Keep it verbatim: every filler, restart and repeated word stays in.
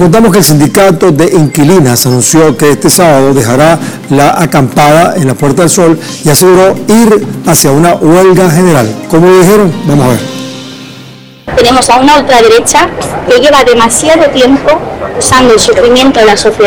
contamos que el sindicato de inquilinas anunció que este sábado dejará la acampada en la Puerta del Sol y aseguró ir hacia una huelga general. ¿Cómo lo dijeron? Vamos a ver. Tenemos a una ultraderecha que lleva demasiado tiempo usando el sufrimiento de la sociedad